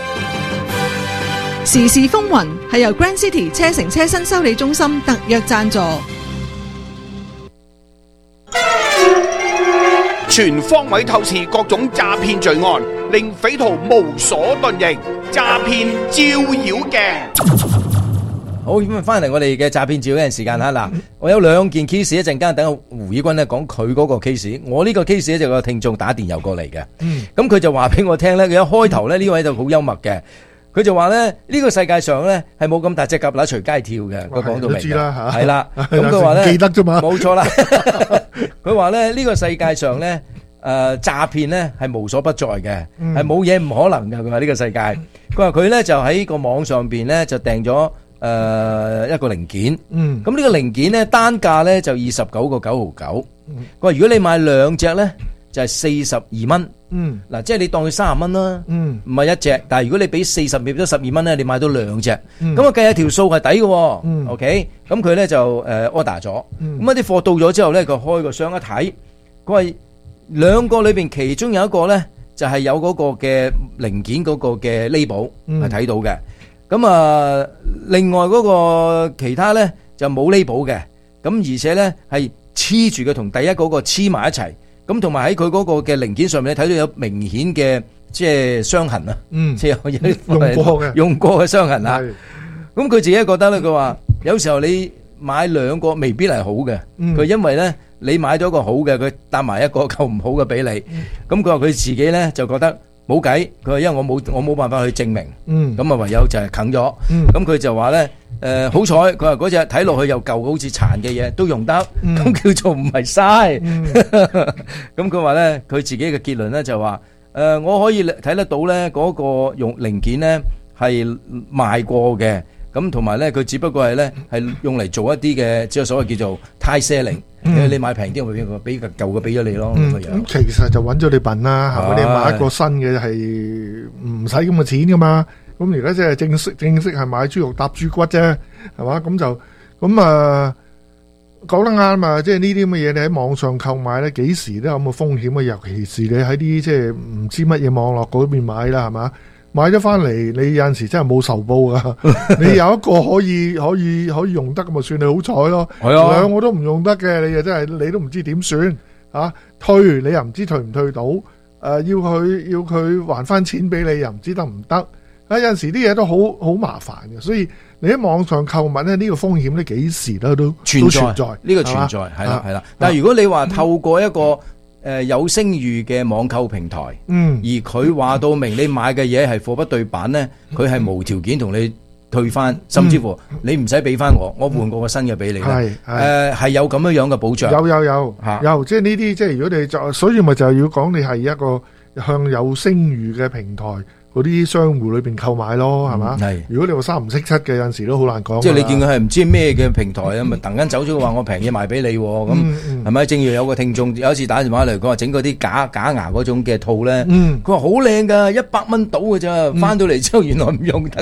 S3: 時事風雲係由 Grand City 車城車身修理中心特約贊助。
S5: 全方位透視各種詐騙罪案，令匪徒無所遁形。詐騙照妖鏡。
S2: 好，咁啊，翻嚟我哋嘅詐騙照嘅時間吓，嗱，我有兩件 case， 一陣間等胡以軍咧講佢嗰個 case， 我呢個 case 咧就個聽眾打電郵過嚟嘅，咁佢就話俾我聽咧，佢一開頭咧呢位就好幽默嘅，佢就話咧呢個世界上咧係冇咁大隻蛤乸隨街跳嘅，佢講到明嘅，係啦，咁佢話咧
S7: 記得啫嘛，
S2: 冇錯啦，佢話咧呢個世界上咧誒詐騙咧係無所不在嘅，係冇嘢唔可能嘅，佢話呢個世界，佢話佢咧就喺個網上邊咧就訂咗。誒、呃，一個零件，嗯，咁呢個零件咧單價咧就二十九個九毫九，佢話如果你買兩隻咧就係四十二蚊，嗯，嗱，即係你當佢三十蚊啦，嗯，唔係一隻，但係如果你俾四十變咗十二蚊咧，你買到兩隻，咁啊計下條數係抵嘅，嗯 ，OK，咁佢咧就誒 order 咗，咁一啲貨到咗之後咧，佢開個箱一睇，佢話兩個裏邊其中有一個咧就係有嗰個嘅零件嗰個嘅 label 係睇到嘅。咁啊，另外嗰個其他咧就冇 label 嘅，咁而且咧係黐住嘅，同第一嗰個黐埋一齊，咁同埋喺佢嗰個嘅零件上面咧睇到有明顯嘅即係傷痕啊，嗯，即係有啲用過嘅用過嘅傷痕啊。咁佢自己覺得咧，佢話有時候你買兩個未必係好嘅，佢、嗯、因為咧你買咗個好嘅，佢搭埋一個夠唔好嘅俾你，咁佢話佢自己咧就覺得。冇計，佢話因為我冇我冇辦法去證明，咁啊唯有就係啃咗。咁佢就話咧，誒好彩，佢話嗰隻睇落去又舊好似殘嘅嘢都用得，咁、嗯、叫做唔係嘥。咁佢話咧，佢自己嘅結論咧就話，誒、呃、我可以睇得到咧嗰個用零件咧係賣過嘅，咁同埋咧佢只不過係咧係用嚟做一啲嘅即係所謂叫做 tie selling。嗯、你買平啲，我俾個俾個舊嘅俾咗你咯。咁、嗯嗯、
S7: 其實就揾咗你笨啦，係咪？你買一個新嘅係唔使咁嘅錢噶嘛。咁而家即係正式正式係買豬肉搭豬骨啫，係嘛？咁就咁啊，講得啱啊！即係呢啲咁嘅嘢，你喺網上購買咧，幾時都有咁嘅風險啊！尤其是你喺啲即係唔知乜嘢網絡嗰邊買啦，係嘛？買咗翻嚟，你有陣時真係冇仇報噶。你有一個可以可以可以用得咁咪算你好彩咯。係啊，兩個都唔用得嘅，你又真係你都唔知點算啊？退你又唔知退唔退到，誒、呃、要佢要佢還翻錢俾你又唔知得唔得。啊有陣時啲嘢都好好麻煩嘅，所以你喺網上購物咧呢、呢個風險咧幾時都都存在，呢、
S2: 呢個存在係啦係啦。但係如果你話透過一個、嗯誒有聲譽嘅網購平台，嗯，而佢話到明你買嘅嘢係貨不對版咧，佢係無條件同你退翻、嗯，甚至乎你唔使俾翻我，我換過個新嘅俾你。係誒係有咁樣樣嘅保障。有有有嚇，有即係呢啲即係如果你就，所以咪就係要講你係一個向有聲譽嘅平台。嗰啲商戶裏邊購買咯，係嘛？係。如果你話三唔識七嘅，有陣時都好難講。即係你見佢係唔知咩嘅平台啊，咪突然間走咗話我平嘢賣俾你，咁係咪？正如有個聽眾有一次打電話嚟講話整嗰啲假假牙嗰種嘅套咧，佢話好靚㗎，一百蚊到㗎咋，翻到嚟之後原來唔用得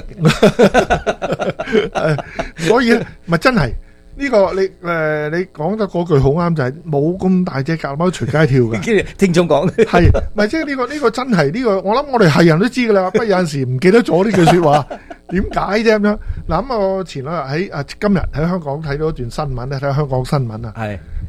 S2: 嘅。所以咧，咪真係。呢、這個你誒、呃、你講得嗰句好啱，就係冇咁大隻蛤乸隨街跳㗎。聽眾講係咪即係呢個呢、這個真係呢、這個？我諗我哋係人都知㗎啦。不過有陣時唔記得咗呢句説話，點解啫咁樣？嗱咁我前兩日喺啊今日喺香港睇到一段新聞咧，睇下香港新聞啊。係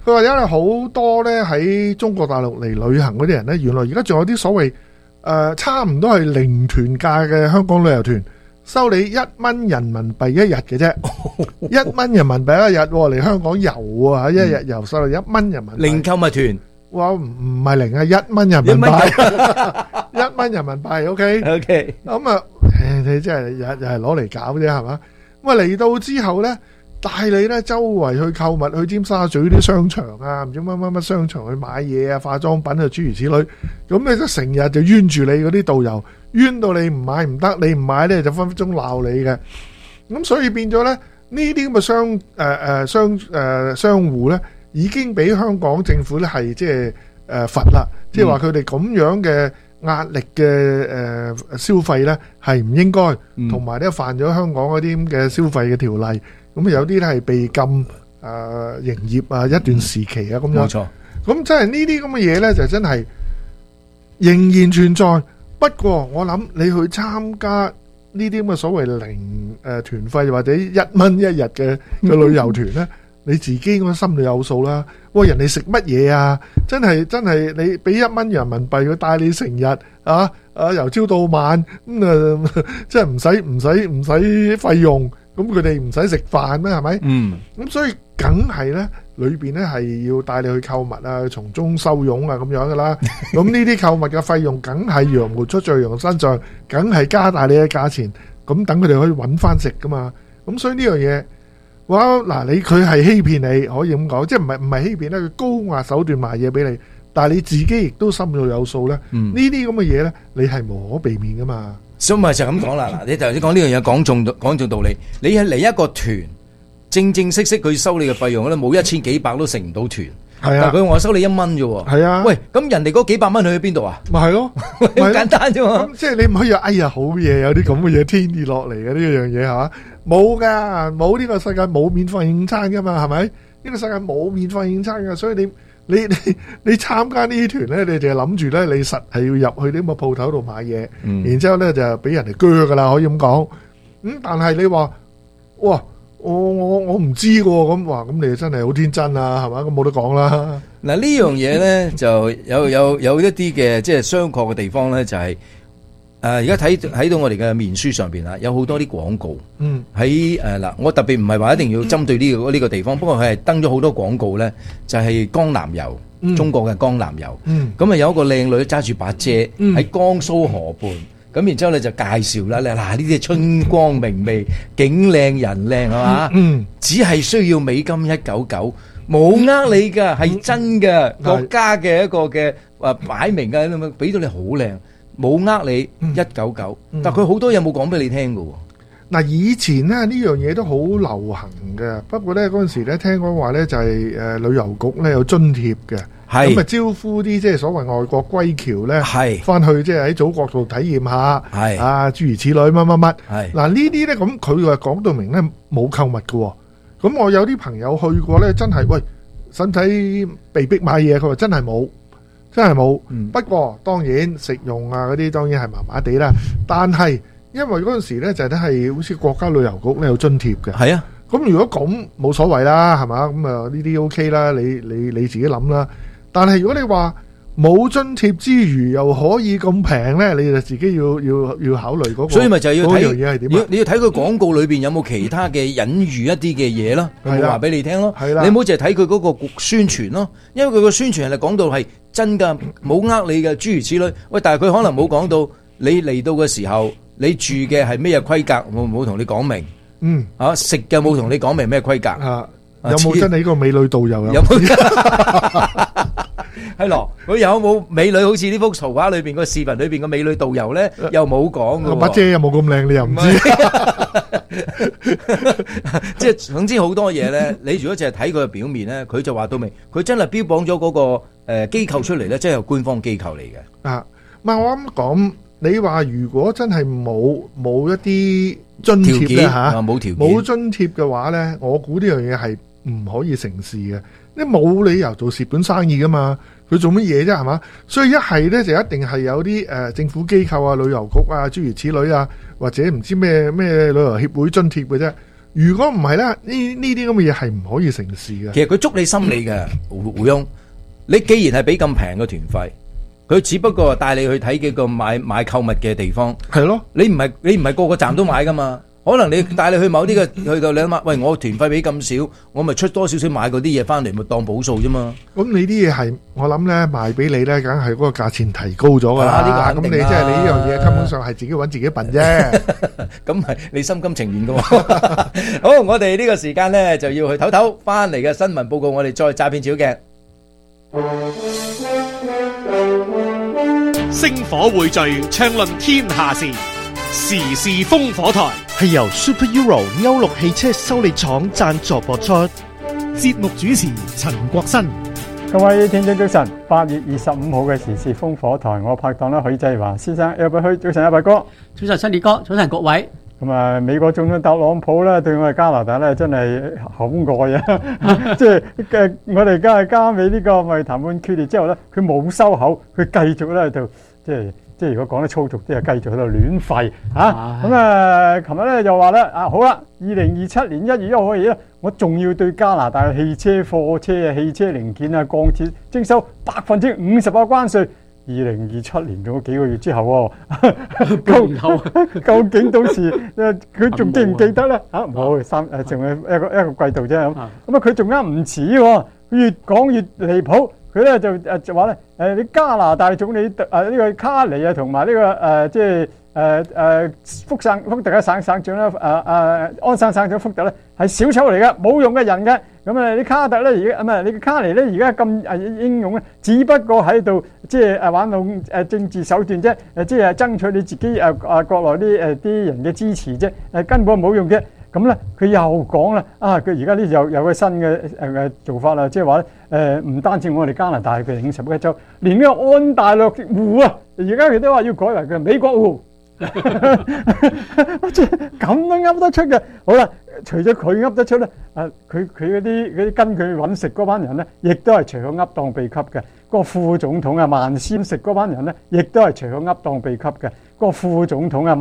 S7: 佢話因為好多咧喺中國大陸嚟旅行嗰啲人咧，原來而家仲有啲所謂誒、呃、差唔多係零團價嘅香港旅遊團，收你一蚊人民幣一日嘅啫，一蚊人民幣一日嚟香港遊啊，一日遊收你一蚊人民幣。
S2: 零購物團，
S7: 哇唔唔係零啊，一蚊人民幣，一蚊人民幣 ，OK
S2: OK，
S7: 咁啊，你真係又又係攞嚟搞啫係嘛？咁啊嚟到之後咧。帶你咧周圍去購物，去尖沙咀啲商場啊，唔知乜乜乜商場去買嘢啊，化妝品啊，諸如此類。咁你就成日就冤住你嗰啲導遊，冤到你唔買唔得，你唔買咧就分分鐘鬧你嘅。咁所以變咗咧，呢啲咁嘅商誒誒商誒商戶咧，已經俾香港政府咧係即係誒罰啦，即係話佢哋咁樣嘅壓力嘅誒消費咧係唔應該，同埋咧犯咗香港嗰啲咁嘅消費嘅條例。咁有啲咧係被禁誒營業啊一段時期啊咁樣。冇錯。咁真係呢啲咁嘅嘢咧，就真係仍然存在。不過我諗你去參加呢啲咁嘅所謂零誒團費或者一蚊一日嘅嘅旅遊團咧，你自己咁心裏有數啦。喂，人哋食乜嘢啊？真係真係你俾一蚊人民幣，佢帶你成日啊啊由朝到晚咁啊，即係唔使唔使唔使費用。咁佢哋唔使食飯咩？係咪？嗯。咁所以梗係咧，裏邊咧係要帶你去購物啊，從中收傭啊，咁樣噶啦。咁呢啲購物嘅費用，梗係羊毛出在羊身上，梗係加大你嘅價錢。咁等佢哋可以揾翻食噶嘛。咁所以呢樣嘢，哇！嗱，你佢係欺騙你，可以咁講，即係唔係唔係欺騙咧？佢高壓手段賣嘢俾你，但係你自己亦都心裏有數咧。嗯。呢啲咁嘅嘢咧，你係無可避免噶嘛。
S2: 所以咪就咁講啦，嗱，你頭先講呢樣嘢講中講中道理，你係嚟一個團，正正式式佢收你嘅費用咧，冇一千幾百都成唔到團，係啊，佢話收你一蚊啫喎，係啊，喂，咁人哋嗰幾百蚊去咗邊度啊？
S7: 咪係咯，
S2: 好簡單啫嘛，
S7: 咁即係你唔可以話哎呀好嘢，有啲咁嘅嘢天跌落嚟嘅呢樣嘢係嘛？冇噶，冇呢個世界冇免費午餐噶嘛，係咪？呢個世界冇免費午餐噶，所以你。你你你參加呢啲團咧，你就係諗住咧，你實係要入去啲咁嘅鋪頭度買嘢，嗯、然之後咧就俾人哋鋸噶啦，可以咁講。咁、嗯、但係你話，哇，我我我唔知喎，咁話咁你真係好天真啊，係嘛？咁冇得講啦。
S2: 嗱呢樣嘢咧就有有有一啲嘅即係商榷嘅地方咧，就係、是。誒而家睇睇到我哋嘅面書上邊啊，有好多啲廣告。嗯，喺誒嗱，我特別唔係話一定要針對呢、呢個呢、嗯、個地方，不過佢係登咗好多廣告咧，就係、是、江南遊，嗯、中國嘅江南遊。嗯，咁啊有一個靚女揸住把遮喺、嗯、江蘇河畔，咁然之後咧就介紹啦，嗱呢啲春光明媚，景靚人靚係嘛？嗯，只係需要美金一九九，冇呃你㗎，係、嗯、真嘅，嗯、國家嘅一個嘅誒擺明嘅咁樣，俾到你好靚。冇呃你一九九，但佢好多嘢冇講俾你聽㗎喎。
S7: 嗱，以前咧呢樣嘢都好流行嘅，不過咧嗰陣時咧聽講話咧就係誒旅遊局咧有津貼嘅，咁啊招呼啲即係所謂外國歸僑咧，翻去即係喺祖國度體驗下，啊諸如此類乜乜乜。嗱呢啲咧咁佢話講到明咧冇購物㗎，咁我有啲朋友去過咧，真係喂使唔使被逼買嘢？佢話真係冇。真係冇，嗯、不過當然食用啊嗰啲當然係麻麻地啦。但係因為嗰陣時咧就都係好似國家旅遊局咧有津貼嘅。係啊，咁如果咁冇所謂啦，係嘛？咁啊呢啲 OK 啦，你你你自己諗啦。但係如果你話冇津貼之餘又可以咁平咧，你就自己要要要考慮嗰個。所以咪就係要睇樣嘢係點啊？你要睇佢廣告裏邊有冇其他嘅隱喻一啲嘅嘢咯，佢會話俾你聽咯。係啦，你唔好淨係睇佢嗰個宣傳咯，因為佢個宣傳係講到係真㗎，冇呃你嘅諸如此類。喂，但係佢可能冇講到你嚟到嘅時候，你住嘅係咩規格，我冇同你講明。嗯，啊食嘅冇同你講明咩規格。啊，有冇真係呢個美女導遊？有冇？係咯，佢有冇美女？好似呢幅圖畫裏邊個視頻裏邊個美女導遊咧，又冇講嘅。把遮又冇咁靚，你又唔知。即係總之好多嘢咧，你如果淨係睇佢嘅表面咧，佢就話到明，佢真係標榜咗嗰個誒機構出嚟咧，即係官方機構嚟嘅。啊，唔係我啱講，你話如果真係冇冇一啲津貼咧吓，冇條件冇津貼嘅話咧，我估呢樣嘢係唔可以成事嘅。你冇理由做蝕本生意噶嘛？佢做乜嘢啫？係嘛？所以一係咧就一定係有啲誒、呃、政府機構啊、旅遊局啊諸如此類啊，或者唔知咩咩旅遊協會津貼嘅啫。 如果唔係咧，呢呢啲咁嘅嘢係唔可以成事嘅。
S2: 其實佢捉你心理嘅，胡胡翁，你既然係俾咁平嘅團費，佢只不過帶你去睇幾個買買購物嘅地方，
S7: 係咯。
S2: 你唔係你唔係個個站都買噶嘛？可能你帶你去某啲嘅去到你諗下，喂，我團費俾咁少，我咪出多少少買嗰啲嘢翻嚟，咪當補數啫嘛。
S7: 咁你啲嘢係我諗咧賣俾你咧，梗係嗰個價錢提高咗㗎啦。
S2: 呢個
S7: 咁你即係你呢樣嘢根本上係自己揾自己笨啫。
S2: 咁係你心甘情願㗎喎。好，我哋呢個時間咧就要去唞唞，翻嚟嘅新聞報告，我哋再詐騙小鏡。
S16: 星火匯聚，暢論天下事，時事烽火台係由 Super Euro 歐陸汽車修理廠贊助播出。節目主持陳國新。
S17: 各位聽眾早晨，八月二十五號嘅時事烽火台，我拍檔啦許繼華先生，有冇去？早晨，阿伯哥。
S18: 早晨，新烈哥。早晨，各位。
S17: 咁啊，美國總統特朗普咧，對我哋加拿大咧，真係好愛啊！即係嘅，我哋而家係加美呢個咪談判決裂之後咧，佢冇收口，佢繼續咧就即係即係如果講得粗俗啲，係繼續喺度亂吠嚇。咁啊，琴日咧就話咧啊，好啦，二零二七年一月一號嘅嘢咧，我仲要對加拿大嘅汽車、貨車啊、汽車零件啊、鋼鐵徵收百分之五十嘅關稅。二零二七年仲有幾個月之後喎，究究竟到時誒佢仲記唔記得咧？嚇冇三誒，仲係一個一個季度啫咁。咁啊，佢仲啱唔似喎，佢越講越離譜。佢咧就誒就話咧誒，你加拿大總理誒呢個卡尼啊，同埋呢個誒即係誒誒福省福特嘅省省長咧誒誒安省省長福特咧係小丑嚟嘅，冇用嘅人嘅。咁啊，你卡特咧而家唔係你卡尼咧而家咁誒英勇咧，只不過喺度即係誒玩弄誒政治手段啫，誒即係爭取你自己誒誒國內啲誒啲人嘅支持啫，誒根本冇用嘅。咁咧，佢又講啦，啊，佢而家呢有有個新嘅誒誒做法啦，即係話咧誒，唔單止我哋加拿大嘅五十一個州，連呢個安大略湖啊，而家佢都話要改為佢美國湖，即係咁都噏得出嘅。好啦，除咗佢噏得出咧，啊，佢佢嗰啲嗰啲跟佢揾食嗰班人咧，亦都係除咗噏當秘笈嘅。個副總統啊，萬先食嗰班人咧，亦都係除咗噏當秘笈嘅。個副總統啊。